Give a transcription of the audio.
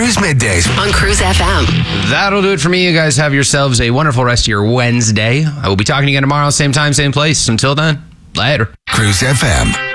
Cruise Middays on Cruise FM. That'll do it for me. You guys have yourselves a wonderful rest of your Wednesday. I will be talking again tomorrow, same time, same place. Until then, later. Cruise FM.